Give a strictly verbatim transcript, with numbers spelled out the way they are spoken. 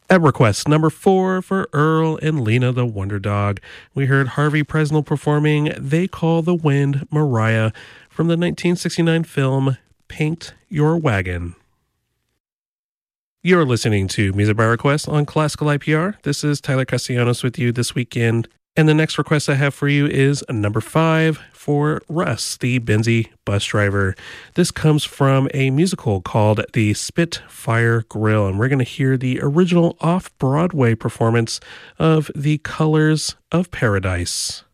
At request number four for Earl and Lena the Wonder Dog, we heard Harvey Presnell performing They Call the Wind Mariah from the nineteen sixty-nine film Paint Your Wagon. You're listening to Music by Request on Classical I P R. This is Tyler Castellanos with you this weekend. And the next request I have for you is number five for Russ, the Benzie bus driver. This comes from a musical called The Spitfire Grill, and we're going to hear the original off-Broadway performance of The Colors of Paradise.